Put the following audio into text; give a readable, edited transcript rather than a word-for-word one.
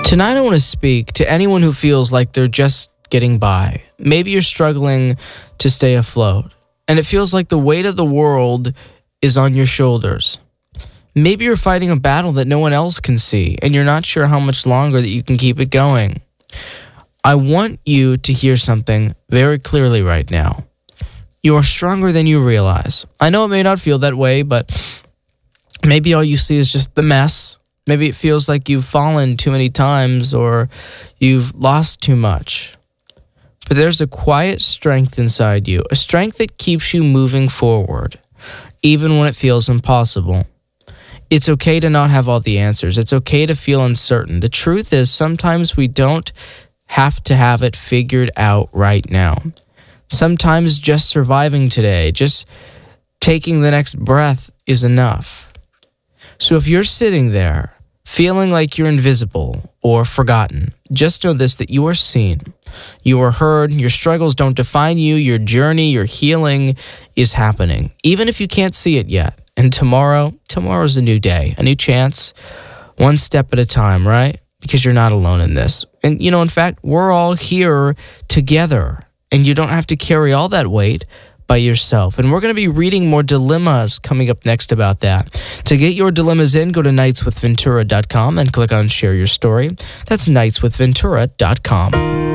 Tonight I want to speak to anyone who feels like they're just getting by. Maybe you're struggling to stay afloat, and it feels like the weight of the world is on your shoulders. Maybe you're fighting a battle that no one else can see, and you're not sure how much longer that you can keep it going. I want you to hear something very clearly right now. You are stronger than you realize. I know it may not feel that way, but maybe all you see is just the mess. Maybe it feels like you've fallen too many times or you've lost too much. But there's a quiet strength inside you, a strength that keeps you moving forward, even when it feels impossible. It's okay to not have all the answers. It's okay to feel uncertain. The truth is, sometimes we don't have to have it figured out right now. Sometimes just surviving today, just taking the next breath is enough. So if you're sitting there feeling like you're invisible or forgotten, just know this, that you are seen, you are heard, your struggles don't define you, your journey, your healing is happening, even if you can't see it yet. And tomorrow's a new day, a new chance, one step at a time, right? Because you're not alone in this. And, in fact, we're all here together, and you don't have to carry all that weight by yourself. And we're going to be reading more dilemmas coming up next about that. To get your dilemmas in, go to nightswithventura.com and click on Share Your Story. That's nightswithventura.com.